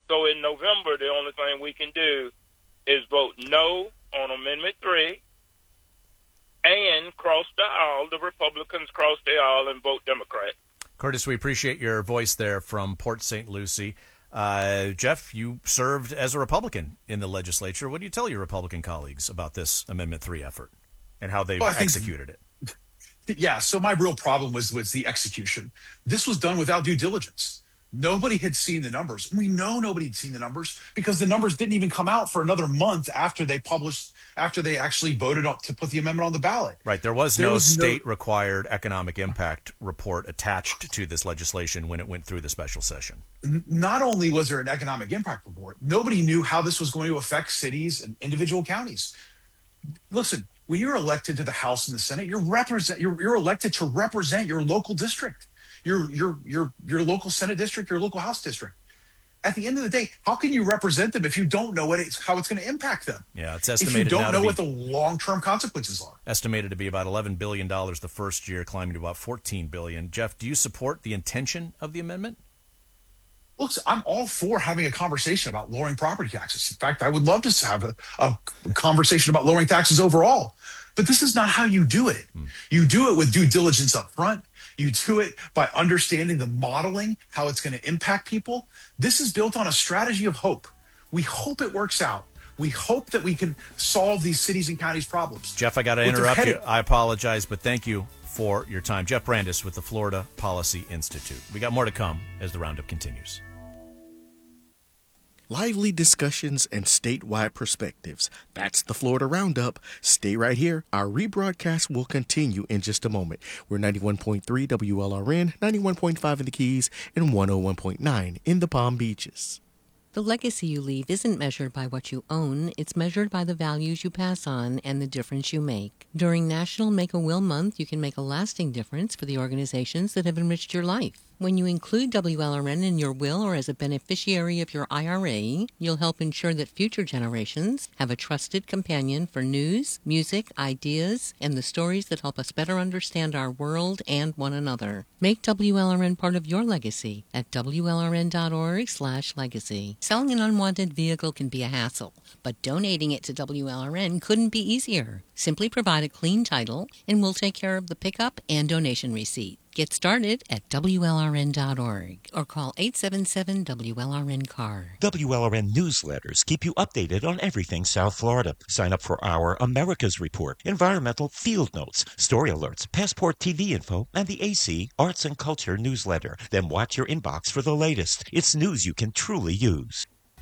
So in November, the only thing we can do is vote no on Amendment 3 and cross the aisle. The Republicans cross the aisle and vote Democrat. Curtis, we appreciate your voice there from Port St. Lucie. Jeff, you served as a Republican in the legislature. What do you tell your Republican colleagues about this Amendment 3 effort and how they've executed it? Yeah, so my real problem was the execution. This was done without due diligence. Nobody had seen the numbers. We know nobody had seen the numbers because the numbers didn't even come out for another month after they actually voted to put the amendment on the ballot. Right. There was no state-required economic impact report attached to this legislation when it went through the special session. Not only was there an economic impact report, nobody knew how this was going to affect cities and individual counties. Listen, when you're elected to the House and the Senate, you're elected to represent your local district. Your local Senate district, your local House district. At the end of the day, how can you represent them if you don't know how it's going to impact them? Yeah, it's estimated if you don't know what the long-term consequences are. Estimated to be about $11 billion the first year, climbing to about $14 billion. Jeff, do you support the intention of the amendment? Look, I'm all for having a conversation about lowering property taxes. In fact, I would love to have a conversation about lowering taxes overall. But this is not how you do it. You do it with due diligence up front. You do it by understanding the modeling, how it's going to impact people. This is built on a strategy of hope. We hope it works out. We hope that we can solve these cities and counties' problems. Jeff, I got to interrupt you. I apologize, but thank you for your time. Jeff Brandes with the Florida Policy Institute. We got more to come as the roundup continues. Lively discussions and statewide perspectives. That's the Florida Roundup. Stay right here. Our rebroadcast will continue in just a moment. We're 91.3 WLRN, 91.5 in the Keys, and 101.9 in the Palm Beaches. The legacy you leave isn't measured by what you own, it's measured by the values you pass on and the difference you make. During National Make-A-Will Month, you can make a lasting difference for the organizations that have enriched your life. When you include WLRN in your will or as a beneficiary of your IRA, you'll help ensure that future generations have a trusted companion for news, music, ideas, and the stories that help us better understand our world and one another. Make WLRN part of your legacy at WLRN.org/legacy. Selling an unwanted vehicle can be a hassle, but donating it to WLRN couldn't be easier. Simply provide a clean title, and we'll take care of the pickup and donation receipt. Get started at WLRN.org or call 877-WLRN-CAR. WLRN newsletters keep you updated on everything South Florida. Sign up for our America's Report, environmental field notes, story alerts, passport TV info, and the AC Arts and Culture newsletter. Then watch your inbox for the latest. It's news you can truly use.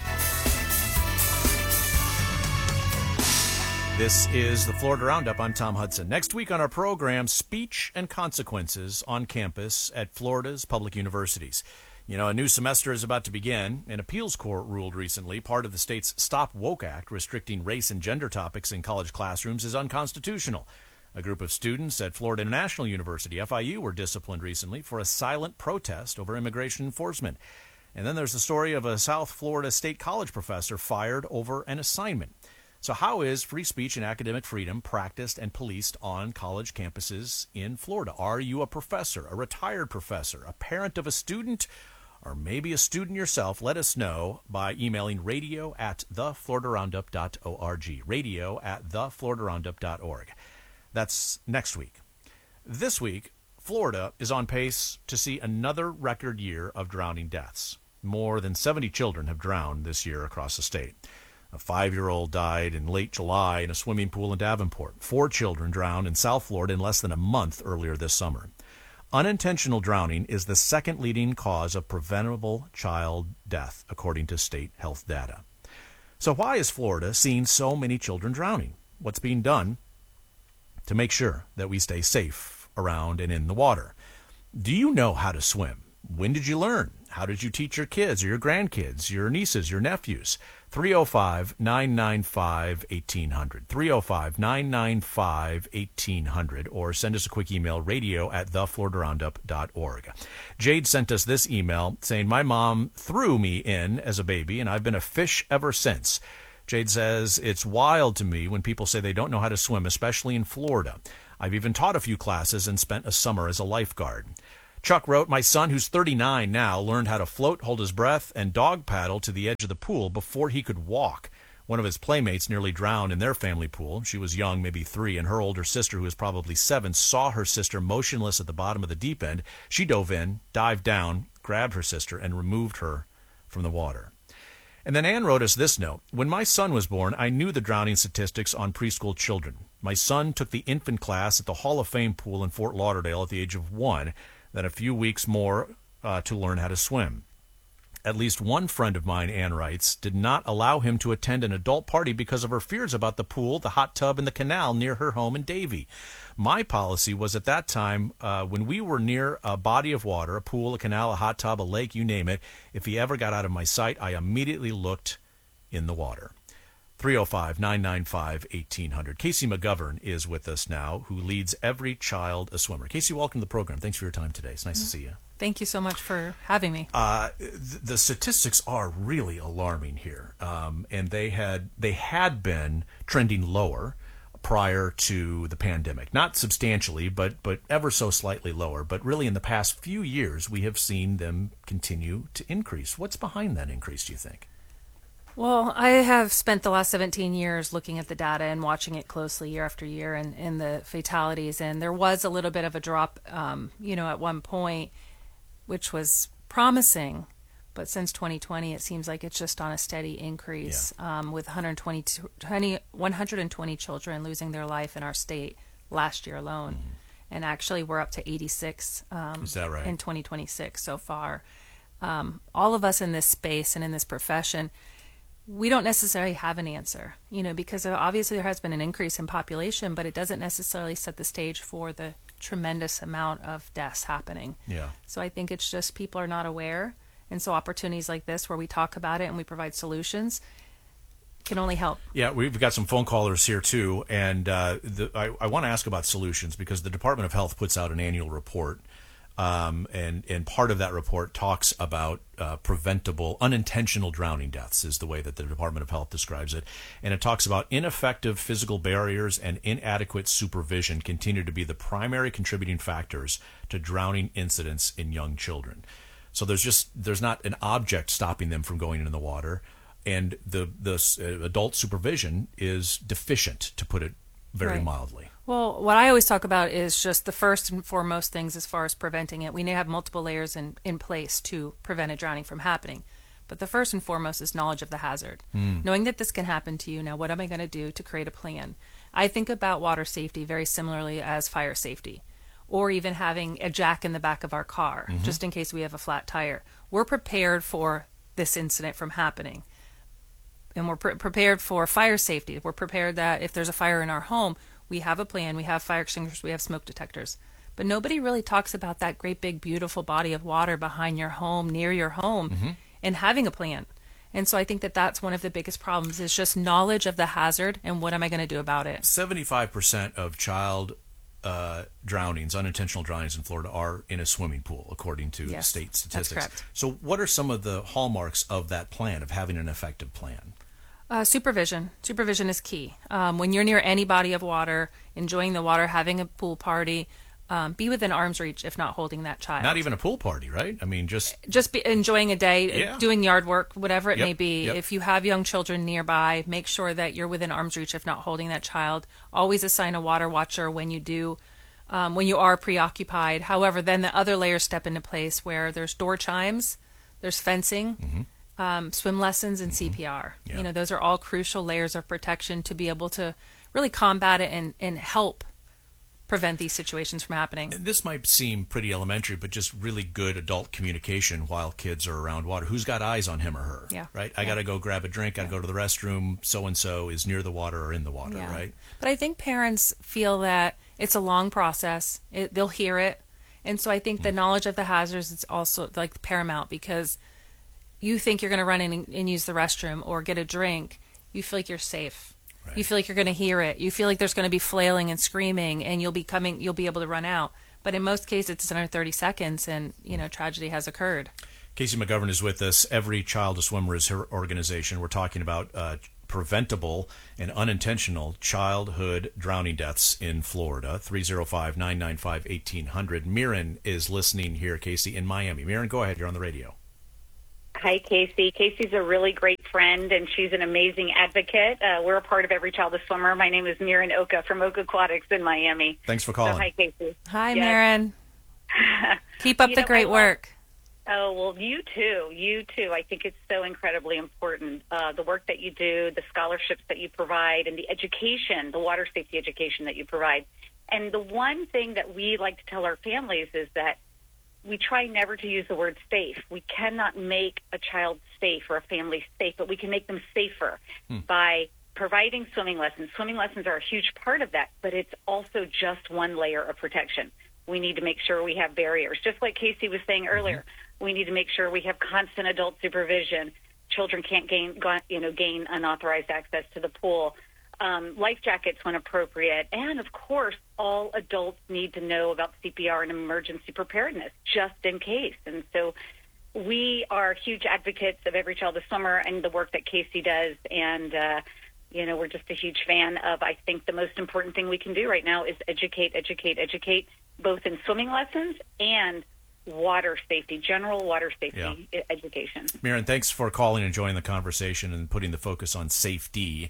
This is the Florida Roundup. I'm Tom Hudson. Next week on our program, speech and consequences on campus at Florida's public universities. You know, a new semester is about to begin. An appeals court ruled recently part of the state's Stop Woke Act restricting race and gender topics in college classrooms is unconstitutional. A group of students at Florida International University, FIU, were disciplined recently for a silent protest over immigration enforcement. And then there's the story of a South Florida State College professor fired over an assignment. So how is free speech and academic freedom practiced and policed on college campuses in Florida? Are you a professor, a retired professor, a parent of a student, or maybe a student yourself? Let us know by emailing radio@thefloridaroundup.org, radio@thefloridaroundup.org. That's next week. This week, Florida is on pace to see another record year of drowning deaths. More than 70 children have drowned this year across the state. A 5-year-old died in late July in a swimming pool in Davenport. 4 children drowned in South Florida in less than a month earlier this summer. Unintentional drowning is the second leading cause of preventable child death, according to state health data. So why is Florida seeing so many children drowning? What's being done to make sure that we stay safe around and in the water? Do you know how to swim? When did you learn? How did you teach your kids or your grandkids, your nieces, your nephews? 305-995-1800, 305-995-1800, or send us a quick email, radio@thefloridaroundup.org. Jade sent us this email saying, my mom threw me in as a baby, and I've been a fish ever since. Jade says, it's wild to me when people say they don't know how to swim, especially in Florida. I've even taught a few classes and spent a summer as a lifeguard. Chuck wrote, my son, who's 39 now, learned how to float, hold his breath, and dog paddle to the edge of the pool before he could walk. One of his playmates nearly drowned in their family pool. She was young, maybe 3, and her older sister, who was probably 7, saw her sister motionless at the bottom of the deep end. She dove in, dived down, grabbed her sister, and removed her from the water. And then Ann wrote us this note. When my son was born, I knew the drowning statistics on preschool children. My son took the infant class at the Hall of Fame pool in Fort Lauderdale at the age of 1, then a few weeks more to learn how to swim. At least one friend of mine, Ann writes, did not allow him to attend an adult party because of her fears about the pool, the hot tub, and the canal near her home in Davie. My policy was at that time, when we were near a body of water, a pool, a canal, a hot tub, a lake, you name it, if he ever got out of my sight, I immediately looked in the water. 305-995-1800. Casey McGovern is with us now, who leads Every Child a Swimmer. Casey, welcome to the program. Thanks for your time today. It's nice to see you. Thank you so much for having me. The statistics are really alarming here, and they had been trending lower prior to the pandemic. Not substantially, but ever so slightly lower. But really, in the past few years, we have seen them continue to increase. What's behind that increase, do you think? Well, I have spent the last 17 years looking at the data and watching it closely year after year and the fatalities. And there was a little bit of a drop, at one point, which was promising. But since 2020, it seems like it's just on a steady increase, with 120 children losing their life in our state last year alone. Mm-hmm. And actually, we're up to 86 Is that right? in 2026 so far. All of us in this space and in this profession, we don't necessarily have an answer, because obviously there has been an increase in population, but it doesn't necessarily set the stage for the tremendous amount of deaths happening. Yeah. So I think it's just people are not aware. And so opportunities like this where we talk about it and we provide solutions can only help. Yeah, we've got some phone callers here too. And I want to ask about solutions because the Department of Health puts out an annual report. And part of that report talks about preventable, unintentional drowning deaths is the way that the Department of Health describes it. And it talks about ineffective physical barriers and inadequate supervision continue to be the primary contributing factors to drowning incidents in young children. So there's not an object stopping them from going into the water, and the adult supervision is deficient, to put it very mildly. Well, what I always talk about is just the first and foremost things as far as preventing it. We need to have multiple layers in place to prevent a drowning from happening. But the first and foremost is knowledge of the hazard. Knowing that this can happen to you. Now, what am I going to do to create a plan? I think about water safety very similarly as fire safety, or even having a jack in the back of our car, just in case we have a flat tire. We're prepared for this incident from happening. And we're prepared for fire safety. We're prepared that if there's a fire in our home, we have a plan, we have fire extinguishers, we have smoke detectors. But nobody really talks about that great big beautiful body of water behind your home, near your home, and having a plan. And so I think that that's one of the biggest problems is just knowledge of the hazard and what am I going to do about it. 75% of child drownings, unintentional drownings in Florida are in a swimming pool, according to state statistics. That's correct. So what are some of the hallmarks of that plan, of having an effective plan? Supervision. Supervision is key. When you're near any body of water, enjoying the water, having a pool party, be within arm's reach, if not holding that child. Not even a pool party, right? I mean, just be enjoying a day, doing yard work, whatever it may be. Yep. If you have young children nearby, make sure that you're within arm's reach, if not holding that child. Always assign a water watcher when you are preoccupied. However, then the other layers step into place where there's door chimes, there's fencing, swim lessons, and CPR. Yeah. Those are all crucial layers of protection to be able to really combat it and help prevent these situations from happening. This might seem pretty elementary, but just really good adult communication while kids are around water. Who's got eyes on him or her? Yeah. Right? I got to go grab a drink. Got to go to the restroom. So-and-so is near the water or in the water, right? But I think parents feel that it's a long process. They'll hear it. And so I think the knowledge of the hazards is also like paramount, because you think you're going to run in and use the restroom or get a drink. You feel like you're safe. Right. You feel like you're going to hear it. You feel like there's going to be flailing and screaming, and you'll be able to run out. But in most cases, it's under 30 seconds, and tragedy has occurred. Casey McGovern is with us. Every Child a Swimmer is her organization. We're talking about preventable and unintentional childhood drowning deaths in Florida. 305-995-1800. Mirren is listening here, Casey, in Miami. Mirren, go ahead. You're on the radio. Hi, Casey. Casey's a really great friend, and she's an amazing advocate. We're a part of Every Child a Swimmer. My name is Mirren Oka from Oka Aquatics in Miami. Thanks for calling. So, hi, Casey. Hi, yes. Mirren. Keep up the great work. Oh, well, you too. You too. I think it's so incredibly important. The work that you do, the scholarships that you provide, and the education, the water safety education that you provide. And the one thing that we like to tell our families is that we try never to use the word safe. We cannot make a child safe or a family safe, but we can make them safer by providing swimming lessons. Swimming lessons are a huge part of that, but it's also just one layer of protection. We need to make sure we have barriers. Just like Casey was saying earlier, we need to make sure we have constant adult supervision. Children can't gain unauthorized access to the pool. Life jackets when appropriate. And, of course, all adults need to know about CPR and emergency preparedness, just in case. And so we are huge advocates of Every Child a Swimmer and the work that Casey does. And, we're just a huge fan of, I think, the most important thing we can do right now is educate, both in swimming lessons and water safety, general water safety education. Mirren, thanks for calling and joining the conversation and putting the focus on safety.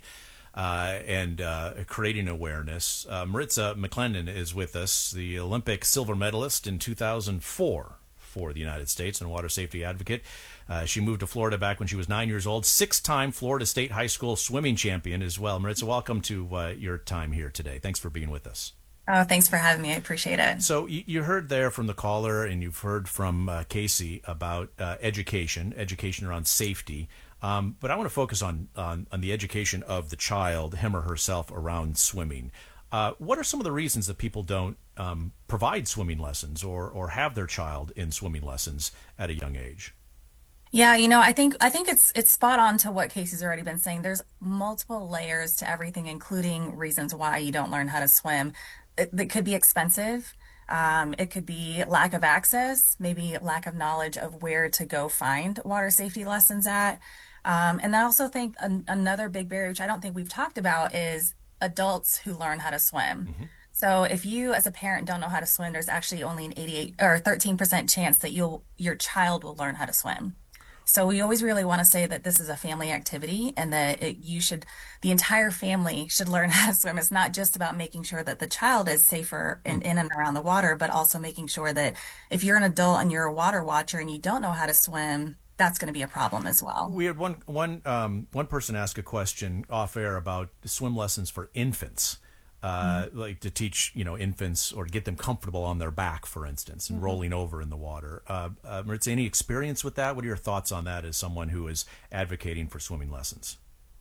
And creating awareness. Maritza McClendon is with us, the Olympic silver medalist in 2004 for the United States and a water safety advocate. She moved to Florida back when she was 9 years old, 6-time Florida State High School swimming champion as well. Maritza, welcome to your time here today. Thanks for being with us. Oh, thanks for having me. I appreciate it. So you heard there from the caller and you've heard from Casey about education around safety. But I want to focus on the education of the child, him or herself, around swimming. What are some of the reasons that people don't provide swimming lessons or have their child in swimming lessons at a young age? Yeah, I think it's spot on to what Casey's already been saying. There's multiple layers to everything, including reasons why you don't learn how to swim. It could be expensive. It could be lack of access, maybe lack of knowledge of where to go find water safety lessons at. And I also think another big barrier, which I don't think we've talked about, is adults who learn how to swim. So if you as a parent don't know how to swim, there's actually only an 13% chance that your child will learn how to swim. So we always really want to say that this is a family activity and that the entire family should learn how to swim. It's not just about making sure that the child is safer in and around the water, but also making sure that if you're an adult and you're a water watcher and you don't know how to swim, that's going to be a problem as well. We had one person ask a question off air about swim lessons for infants. Like to teach, infants or to get them comfortable on their back, for instance, and rolling over in the water. Maritza, any experience with that? What are your thoughts on that as someone who is advocating for swimming lessons?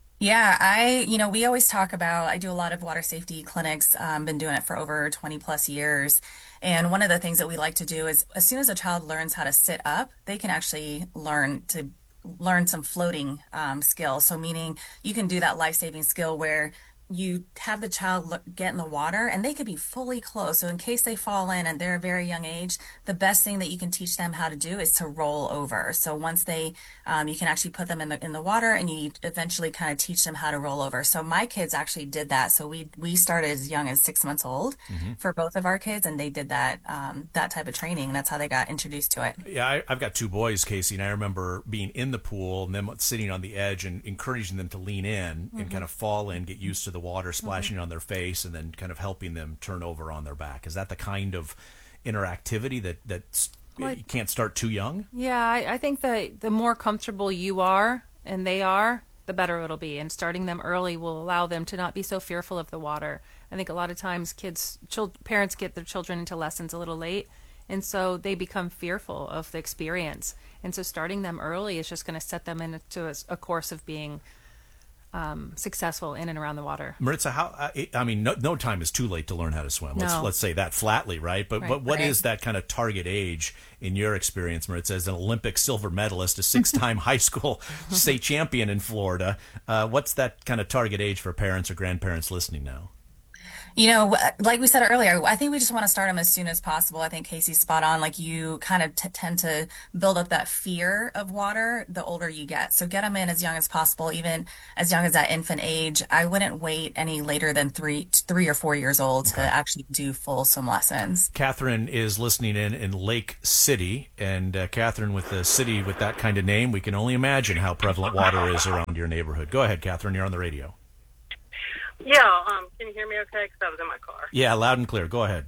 Yeah, we always talk about, I do a lot of water safety clinics, been doing it for over 20 plus years. And one of the things that we like to do is as soon as a child learns how to sit up, they can actually learn some floating skills. So meaning you can do that life-saving skill where you have the child get in the water and they could be fully clothed. So in case they fall in and they're a very young age, the best thing that you can teach them how to do is to roll over. So once you can actually put them in the water and you eventually kind of teach them how to roll over. So my kids actually did that. So we started as young as 6 months old for both of our kids, and they did that type of training. That's how they got introduced to it. Yeah, I've got 2 boys, Casey, and I remember being in the pool and them sitting on the edge and encouraging them to lean in and kind of fall in, get used to the water splashing on their face, and then kind of helping them turn over on their back. Is that the kind of interactivity that you can't start too young? Yeah, I think that the more comfortable you are and they are, the better it'll be. And starting them early will allow them to not be so fearful of the water. I think a lot of times parents get their children into lessons a little late, and so they become fearful of the experience. And so starting them early is just going to set them into a course of being successful in and around the water. Maritza, no time is too late to learn how to swim. Let's say that flatly, right? But what is that kind of target age in your experience, Maritza, as an Olympic silver medalist, a 6-time high school state champion in Florida? What's that kind of target age for parents or grandparents listening now? You know, like we said earlier, I think we just want to start them as soon as possible. I think Casey's spot on. Like you kind of tend to build up that fear of water the older you get. So get them in as young as possible, even as young as that infant age. I wouldn't wait any later than 3 or 4 years old to actually do full swim lessons. Catherine is listening in Lake City, and Catherine, with a city with that kind of name, we can only imagine how prevalent water is around your neighborhood. Go ahead, Catherine. You're on the radio. Yeah, can you hear me okay? Because I was in my car. Yeah, loud and clear. Go ahead.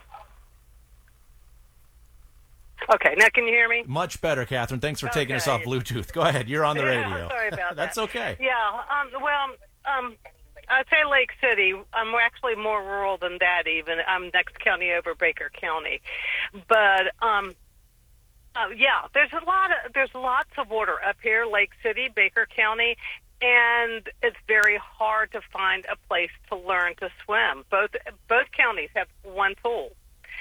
Okay, now can you hear me? Much better, Catherine. Thanks for taking us off Bluetooth. Go ahead. You're on the radio. Sorry about that. That's okay. Yeah, I'd say Lake City. I'm actually more rural than that even. I'm next county over, Baker County. But, yeah, there's lots of water up here, Lake City, Baker County. And it's very hard to find a place to learn to swim. Both counties have one pool.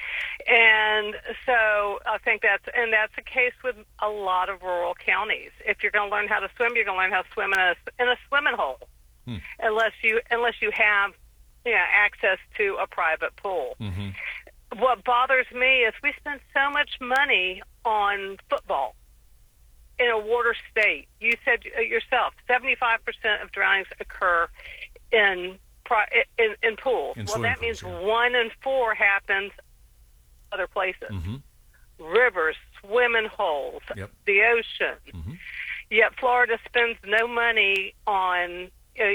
And so I think that's the case with a lot of rural counties. If you're going to learn how to swim, you're going to learn how to swim in a swimming hole. Unless you have access to a private pool. Mm-hmm. What bothers me is we spend so much money on football in a water state. You said yourself, 75% of drownings occur in pools. Well, that means 1 in 4 happens other places. Mm-hmm. Rivers, swimming holes, the ocean. Mm-hmm. Yet Florida spends no money on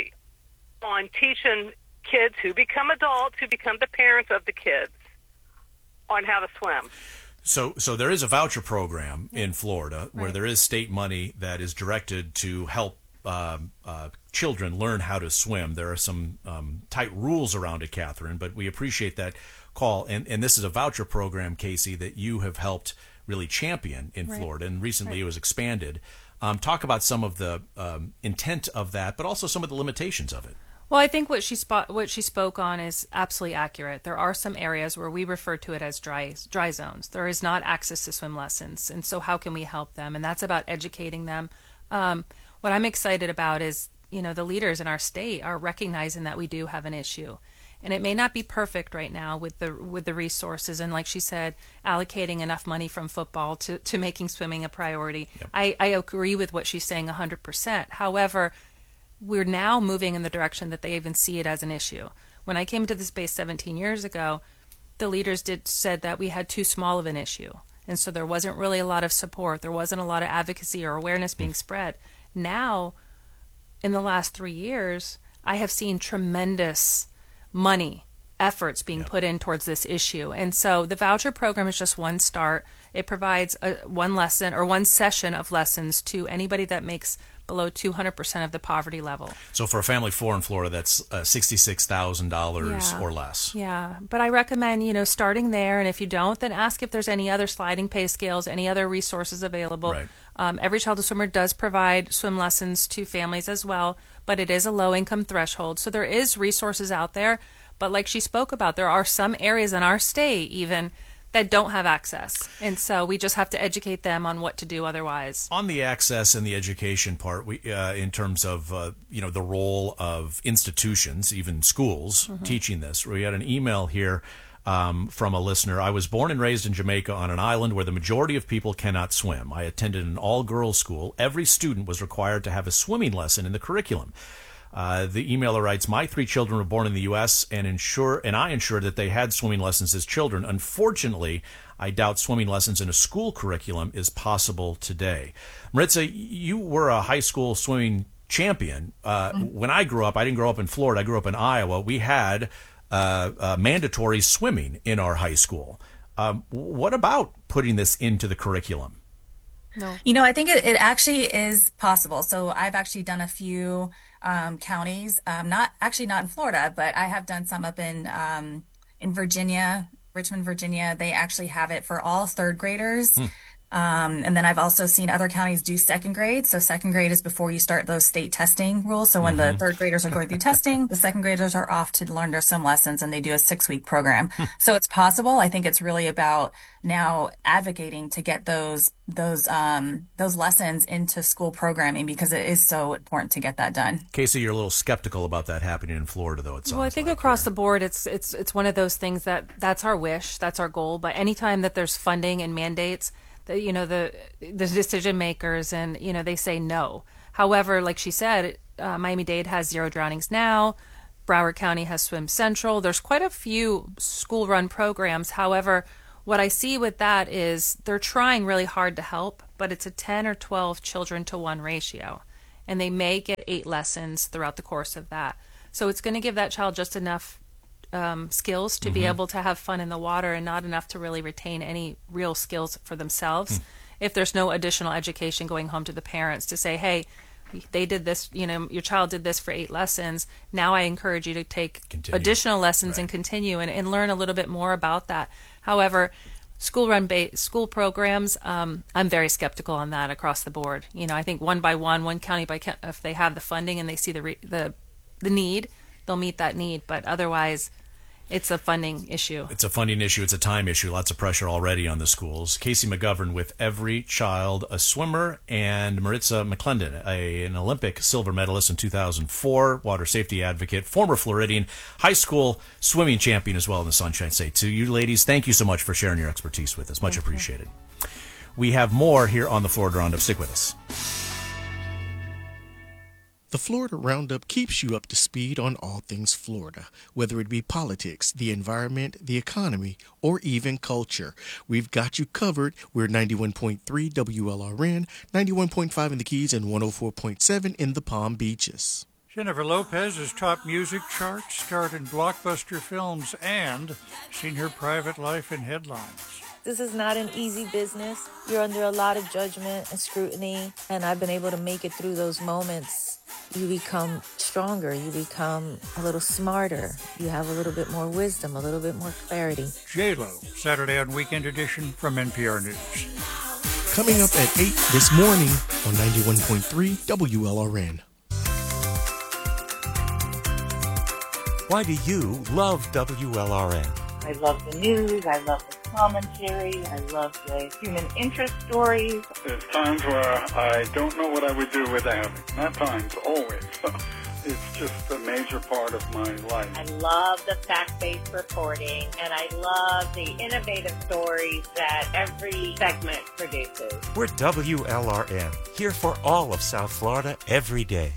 teaching kids who become adults, who become the parents of the kids, on how to swim. So there is a voucher program in Florida where there is state money that is directed to help children learn how to swim. There are some tight rules around it, Catherine, but we appreciate that call. And this is a voucher program, Casey, that you have helped really champion in Florida, and recently it was expanded. Talk about some of the intent of that, but also some of the limitations of it. Well, I think what she spoke on is absolutely accurate. There are some areas where we refer to it as dry zones. There is not access to swim lessons, and so how can we help them? And that's about educating them. What I'm excited about is, the leaders in our state are recognizing that we do have an issue, and it may not be perfect right now with the resources. And like she said, allocating enough money from football to making swimming a priority. Yep. I agree with what she's saying 100%. However, we're now moving in the direction that they even see it as an issue. When I came to the space 17 years ago, the leaders said that we had too small of an issue. And so there wasn't really a lot of support. There wasn't a lot of advocacy or awareness being spread. Now, in the last 3 years, I have seen tremendous efforts being put in towards this issue. And so the voucher program is just one start. It provides one lesson or one session of lessons to anybody that makes below 200% of the poverty level. So for a family of 4 in Florida, that's $66,000 or less. Yeah, but I recommend, starting there, and if you don't, then ask if there's any other sliding pay scales, any other resources available. Right. Every Child a Swimmer does provide swim lessons to families as well, but it is a low-income threshold. So there is resources out there, but like she spoke about, there are some areas in our state even that don't have access. And so we just have to educate them on what to do otherwise. On the access and the education part, we in terms of the role of institutions, even schools, teaching this. We had an email here from a listener. I was born and raised in Jamaica on an island where the majority of people cannot swim. I attended an all-girls school. Every student was required to have a swimming lesson in the curriculum. The emailer writes, my 3 children were born in the U.S. and I ensured that they had swimming lessons as children. Unfortunately, I doubt swimming lessons in a school curriculum is possible today. Maritza, you were a high school swimming champion. When I grew up, I didn't grow up in Florida. I grew up in Iowa. We had mandatory swimming in our high school. What about putting this into the curriculum? No. I think it actually is possible. So I've actually done a few counties, not in Florida, but I have done some up in Virginia, Richmond, Virginia. They actually have it for all 3rd graders. And then I've also seen other counties do second grade. So second grade is before you start those state testing rules. So when the third graders are going through testing, the second graders are off to learn their swim lessons, and they do a 6-week program. So it's possible. I think it's really about now advocating to get those lessons into school programming, because it is so important to get that done. Casey, you're a little skeptical about that happening in Florida, though. It sounds Well, I think across the board, it's one of those things that's our wish, that's our goal. But anytime that there's funding and mandates, the decision makers, and they say no. However, like she said, Miami-Dade has 0 drownings now. Broward County has Swim Central. There's quite a few school-run programs. However, what I see with that is they're trying really hard to help, but it's a 10 or 12 children to 1 ratio, and they may get 8 lessons throughout the course of that. So it's going to give that child just enough skills to be able to have fun in the water, and not enough to really retain any real skills for themselves. If there's no additional education going home to the parents to say, hey, they did this, your child did this for 8 lessons. Now I encourage you to take additional lessons and continue and learn a little bit more about that. However, school programs, I'm very skeptical on that across the board. I think one county by county, if they have the funding and they see the need, they'll meet that need. But otherwise, it's a funding issue. It's a funding issue. It's a time issue. Lots of pressure already on the schools. Casey McGovern with Every Child a Swimmer, and Maritza McClendon, an Olympic silver medalist in 2004, water safety advocate, former Floridian high school swimming champion as well in the Sunshine State. To you ladies, thank you so much for sharing your expertise with us. Much appreciated. We have more here on the Florida Roundup. Stick with us. The Florida Roundup keeps you up to speed on all things Florida, whether it be politics, the environment, the economy, or even culture. We've got you covered. We're 91.3 WLRN, 91.5 in the Keys, and 104.7 in the Palm Beaches. Jennifer Lopez has topped music charts, starred in blockbuster films, and seen her private life in headlines. This is not an easy business. You're under a lot of judgment and scrutiny, and I've been able to make it through those moments. You become stronger. You become a little smarter. You have a little bit more wisdom, a little bit more clarity. J-Lo, Saturday on Weekend Edition from NPR News. Coming up at 8 this morning on 91.3 WLRN. Why do you love WLRN? I love the news. I love the commentary. I love the human interest stories. There's times where I don't know what I would do without it. Not times, always. It's just a major part of my life. I love the fact-based reporting, and I love the innovative stories that every segment produces. We're WLRN, here for all of South Florida every day.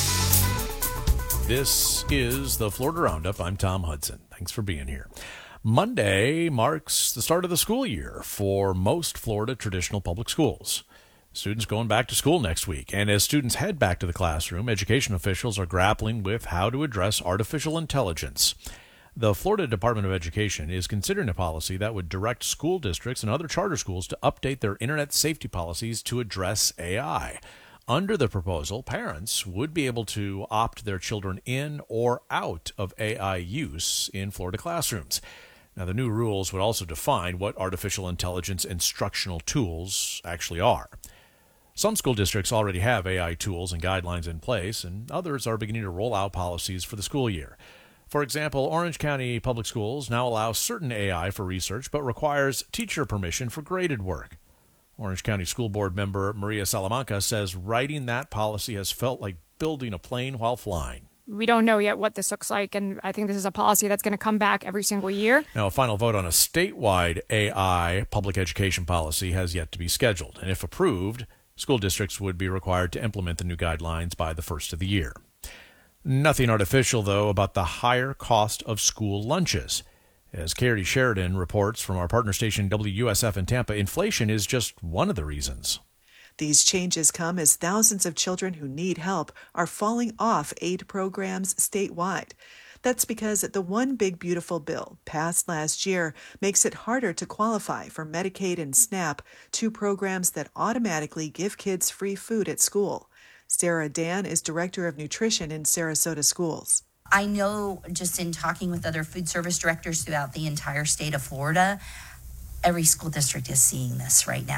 This is the Florida Roundup. I'm Tom Hudson. Thanks for being here. Monday marks the start of the school year for most Florida traditional public schools. Students going back to school next week. And as students head back to the classroom, education officials are grappling with how to address artificial intelligence. The Florida Department of Education is considering a policy that would direct school districts and other charter schools to update their internet safety policies to address AI. Under the proposal, parents would be able to opt their children in or out of AI use in Florida classrooms. Now, the new rules would also define what artificial intelligence instructional tools actually are. Some school districts already have AI tools and guidelines in place, and others are beginning to roll out policies for the school year. For example, Orange County Public Schools now allows certain AI for research, but requires teacher permission for graded work. Orange County School Board member Maria Salamanca says writing that policy has felt like building a plane while flying. We don't know yet what this looks like, and I think this is a policy that's going to come back every single year. Now, a final vote on a statewide AI public education policy has yet to be scheduled, and if approved, school districts would be required to implement the new guidelines by the first of the year. Nothing artificial, though, about the higher cost of school lunches. As Carrie Sheridan reports from our partner station WUSF in Tampa, inflation is just one of the reasons. These changes come as thousands of children who need help are falling off aid programs statewide. That's because the One Big Beautiful Bill, passed last year, makes it harder to qualify for Medicaid and SNAP, two programs that automatically give kids free food at school. Sarah Dan is Director of Nutrition in Sarasota Schools. I know just in talking with other food service directors throughout the entire state of Florida, every school district is seeing this right now.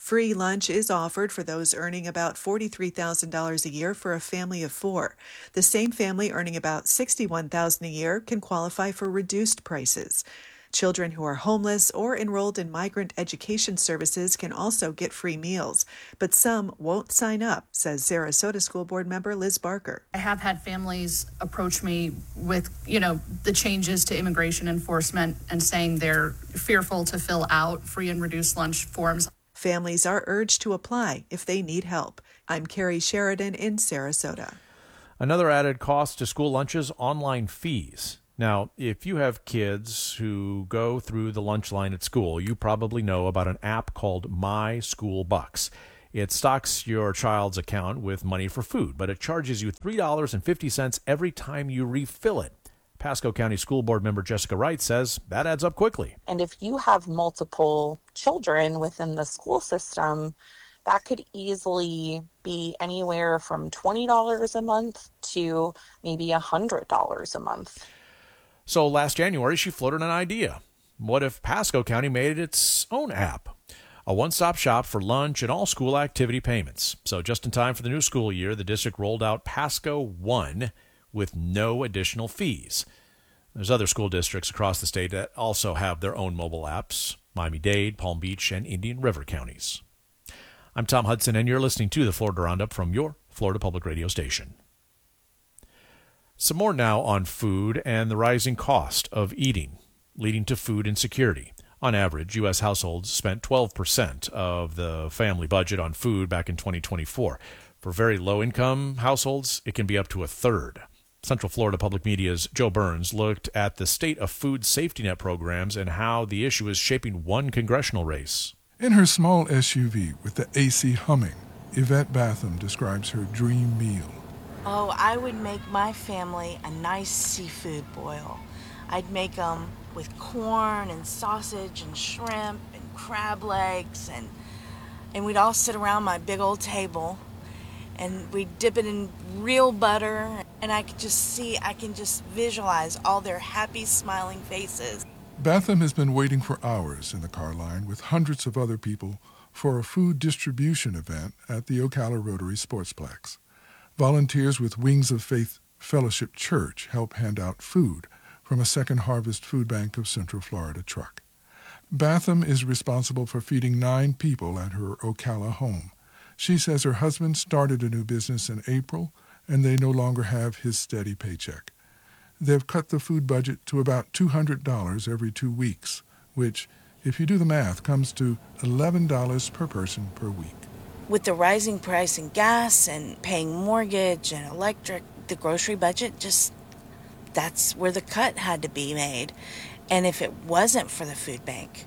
Free lunch is offered for those earning about $43,000 a year for a family of 4. The same family earning about $61,000 a year can qualify for reduced prices. Children who are homeless or enrolled in migrant education services can also get free meals, but some won't sign up, says Sarasota School Board member Liz Barker. I have had families approach me with, the changes to immigration enforcement and saying they're fearful to fill out free and reduced lunch forms. Families are urged to apply if they need help. I'm Carrie Sheridan in Sarasota. Another added cost to school lunches, online fees. Now, if you have kids who go through the lunch line at school, you probably know about an app called My School Bucks. It stocks your child's account with money for food, but it charges you $3.50 every time you refill it. Pasco County School Board member Jessica Wright says that adds up quickly. And if you have multiple children within the school system, that could easily be anywhere from $20 a month to maybe $100 a month. So last January, she floated an idea. What if Pasco County made its own app? A one-stop shop for lunch and all school activity payments. So just in time for the new school year, the district rolled out Pasco One with no additional fees. There's other school districts across the state that also have their own mobile apps, Miami-Dade, Palm Beach, and Indian River counties. I'm Tom Hudson, and you're listening to the Florida Roundup from your Florida Public Radio station. Some more now on food and the rising cost of eating, leading to food insecurity. On average, U.S. households spent 12% of the family budget on food back in 2024. For very low-income households, it can be up to a third. Central Florida Public Media's Joe Burns looked at the state of food safety net programs and how the issue is shaping one congressional race. In her small SUV with the AC humming, Yvette Batham describes her dream meal. Oh, I would make my family a nice seafood boil. I'd make them with corn and sausage and shrimp and crab legs, and we'd all sit around my big old table, and we'd dip it in real butter, and I can just visualize all their happy, smiling faces. Batham has been waiting for hours in the car line with hundreds of other people for a food distribution event at the Ocala Rotary Sportsplex. Volunteers with Wings of Faith Fellowship Church help hand out food from a Second Harvest Food Bank of Central Florida truck. Batham is responsible for feeding 9 people at her Ocala home. She says her husband started a new business in April, and they no longer have his steady paycheck. They've cut the food budget to about $200 every 2 weeks, which, if you do the math, comes to $11 per person per week. With the rising price in gas and paying mortgage and electric, the grocery budget that's where the cut had to be made. And if it wasn't for the food bank,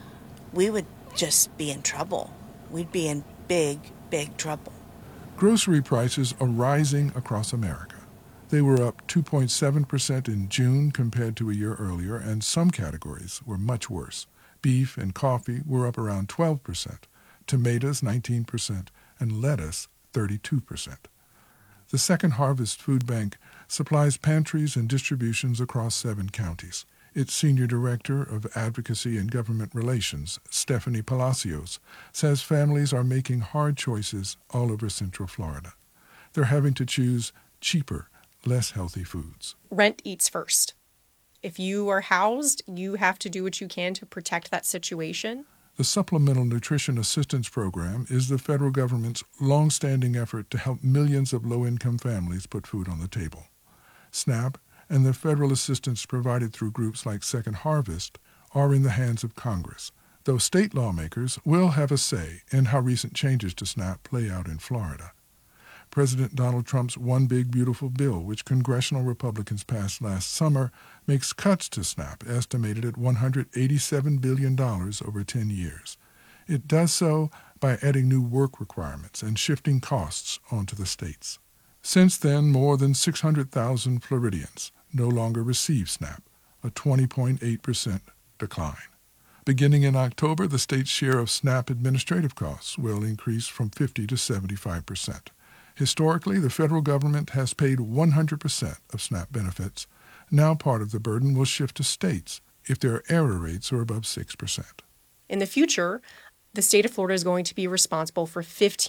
we would just be in trouble. We'd be in big, big trouble. Grocery prices are rising across America. They were up 2.7% in June compared to a year earlier, and some categories were much worse. Beef and coffee were up around 12%. Tomatoes 19%, and lettuce 32%. The Second Harvest Food Bank supplies pantries and distributions across 7 counties. Its Senior Director of Advocacy and Government Relations, Stephanie Palacios, says families are making hard choices all over Central Florida. They're having to choose cheaper, less healthy foods. Rent eats first. If you are housed, you have to do what you can to protect that situation. The Supplemental Nutrition Assistance Program is the federal government's long-standing effort to help millions of low-income families put food on the table. SNAP and the federal assistance provided through groups like Second Harvest are in the hands of Congress, though state lawmakers will have a say in how recent changes to SNAP play out in Florida. President Donald Trump's One Big Beautiful Bill, which congressional Republicans passed last summer, makes cuts to SNAP estimated at $187 billion over 10 years. It does so by adding new work requirements and shifting costs onto the states. Since then, more than 600,000 Floridians no longer receive SNAP, a 20.8% decline. Beginning in October, the state's share of SNAP administrative costs will increase from 50 to 75%. Historically, the federal government has paid 100% of SNAP benefits. Now part of the burden will shift to states if their error rates are above 6%. In the future, the state of Florida is going to be responsible for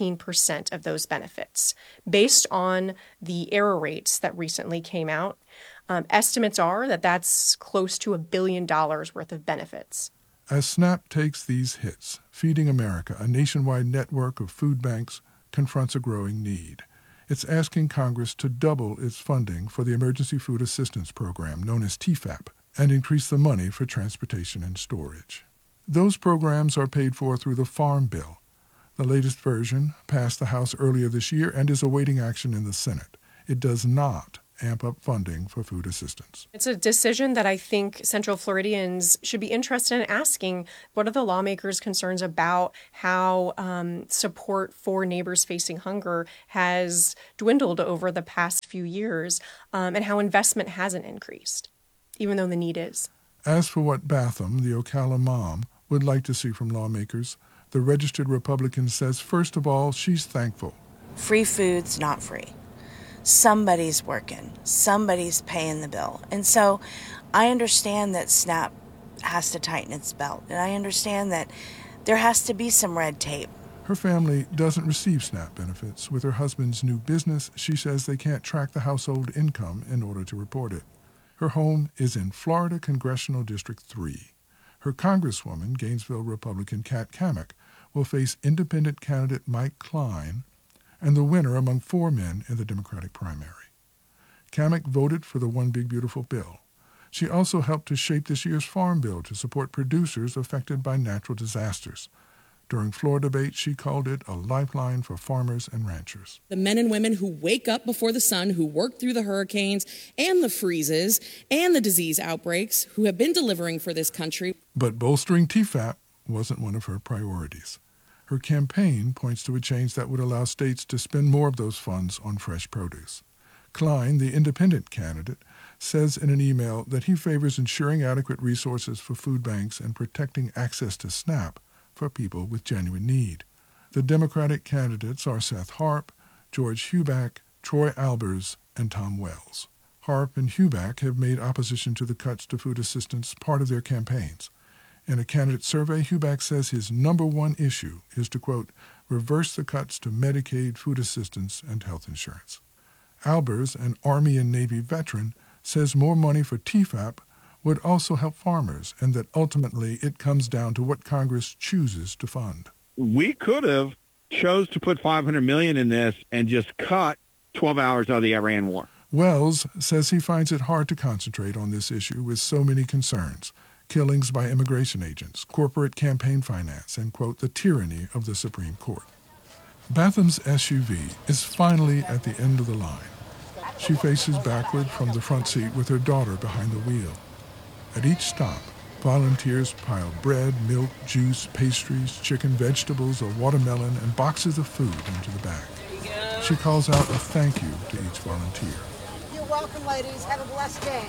15% of those benefits. Based on the error rates that recently came out, estimates are that that's close to $1 billion worth of benefits. As SNAP takes these hits, Feeding America, a nationwide network of food banks, confronts a growing need. It's asking Congress to double its funding for the Emergency Food Assistance Program, known as TFAP, and increase the money for transportation and storage. Those programs are paid for through the Farm Bill. The latest version passed the House earlier this year and is awaiting action in the Senate. It does not amp up funding for food assistance. It's a decision that I think Central Floridians should be interested in asking. What are the lawmakers' concerns about how support for neighbors facing hunger has dwindled over the past few years, and how investment hasn't increased, even though the need is? As for what Batham, the Ocala mom, would like to see from lawmakers, the registered Republican says, first of all, she's thankful. Free food's not free. Somebody's working. Somebody's paying the bill. And so I understand that SNAP has to tighten its belt. And I understand that there has to be some red tape. Her family doesn't receive SNAP benefits. With her husband's new business, she says they can't track the household income in order to report it. Her home is in Florida Congressional District 3. Her congresswoman, Gainesville Republican Kat Cammack, will face independent candidate Mike Klein and the winner among 4 men in the Democratic primary. Cammack voted for the One Big Beautiful Bill. She also helped to shape this year's Farm Bill to support producers affected by natural disasters. During floor debate, she called it a lifeline for farmers and ranchers. The men and women who wake up before the sun, who work through the hurricanes and the freezes and the disease outbreaks, who have been delivering for this country. But bolstering TFAP wasn't one of her priorities. Her campaign points to a change that would allow states to spend more of those funds on fresh produce. Klein, the independent candidate, says in an email that he favors ensuring adequate resources for food banks and protecting access to SNAP for people with genuine need. The Democratic candidates are Seth Harp, George Huback, Troy Albers, and Tom Wells. Harp and Huback have made opposition to the cuts to food assistance part of their campaigns. In a candidate survey, Huback says his number one issue is to, quote, reverse the cuts to Medicaid, food assistance, and health insurance. Albers, an Army and Navy veteran, says more money for TFAP would also help farmers, and that ultimately it comes down to what Congress chooses to fund. We could have chose to put $500 million in this and just cut 12 hours out of the Iran war. Wells says he finds it hard to concentrate on this issue with so many concerns: killings by immigration agents, corporate campaign finance, and, quote, the tyranny of the Supreme Court. Batham's SUV is finally at the end of the line. She faces backward from the front seat with her daughter behind the wheel. At each stop, volunteers pile bread, milk, juice, pastries, chicken, vegetables, a watermelon, and boxes of food into the back. She calls out a thank you to each volunteer. You're welcome, ladies. Have a blessed day.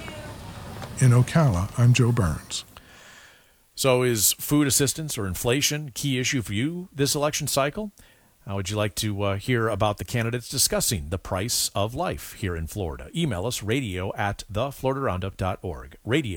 In Ocala, I'm Joe Burns. So is food assistance or inflation a key issue for you this election cycle? How would you like to hear about the candidates discussing the price of life here in Florida? Email us, radio@thefloridaroundup.org,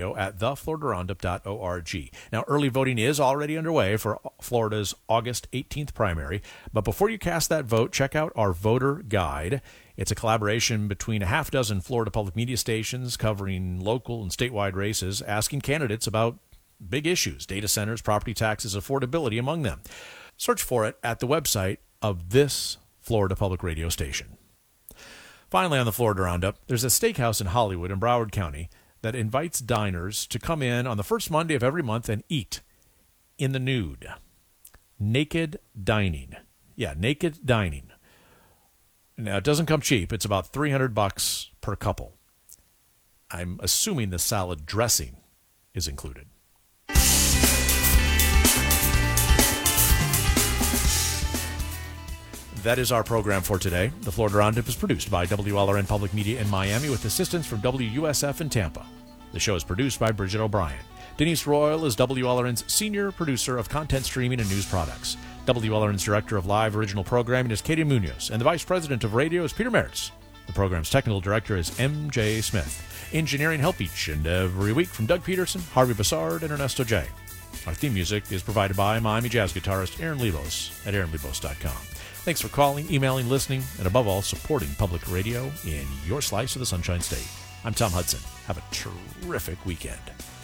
radio@thefloridaroundup.org. Now, early voting is already underway for Florida's August 18th primary, but before you cast that vote, check out our voter guide. It's a collaboration between a half dozen Florida public media stations covering local and statewide races, asking candidates about big issues, data centers, property taxes, affordability among them. Search for it at the website of this Florida public radio station. Finally, on the Florida Roundup, there's a steakhouse in Hollywood in Broward County that invites diners to come in on the first Monday of every month and eat in the nude. Naked dining. Yeah, naked dining. Now, it doesn't come cheap. It's about $300 per couple. I'm assuming the salad dressing is included. That is our program for today. The Florida Roundup is produced by WLRN Public Media in Miami with assistance from WUSF in Tampa. The show is produced by Bridget O'Brien. Denise Royal is WLRN's senior producer of content streaming and news products. WLRN's director of live original programming is Katie Munoz, and the vice president of radio is Peter Meritz. The program's technical director is MJ Smith. Engineering help each and every week from Doug Peterson, Harvey Bassard, and Ernesto J. Our theme music is provided by Miami Jazz guitarist Aaron Lebos at aaronlebos.com. Thanks for calling, emailing, listening, and above all, supporting public radio in your slice of the Sunshine State. I'm Tom Hudson. Have a terrific weekend.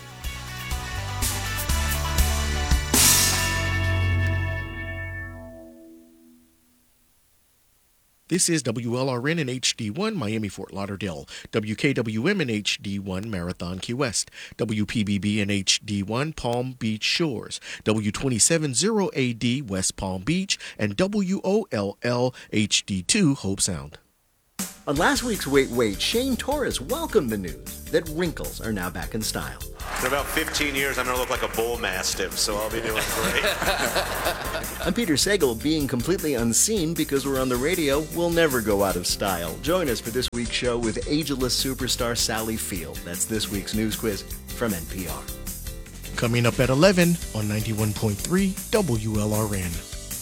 This is WLRN in HD1, Miami, Fort Lauderdale, WKWM in HD1, Marathon, Key West, WPBB in HD1, Palm Beach Shores, W270AD, West Palm Beach, and WOLL HD2, Hope Sound. On last week's Wait, Shane Torres welcomed the news that wrinkles are now back in style. In about 15 years, I'm going to look like a bull mastiff, so I'll be doing great. I'm Peter Sagal. Being completely unseen because we're on the radio will never go out of style. Join us for this week's show with ageless superstar Sally Field. That's this week's news quiz from NPR. Coming up at 11 on 91.3 WLRN.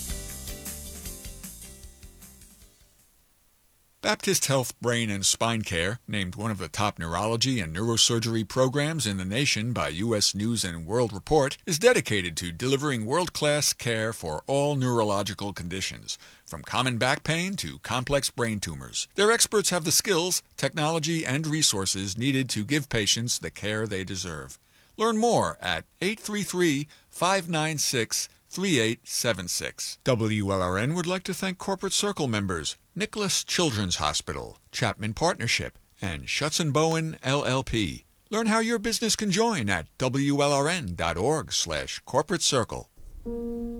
Baptist Health Brain and Spine Care, named one of the top neurology and neurosurgery programs in the nation by U.S. News & World Report, is dedicated to delivering world-class care for all neurological conditions, from common back pain to complex brain tumors. Their experts have the skills, technology, and resources needed to give patients the care they deserve. Learn more at 833-596-3876. WLRN would like to thank Corporate Circle members Nicholas Children's Hospital, Chapman Partnership, and Schutz & Bowen LLP. Learn how your business can join at WLRN.org/corporate circle.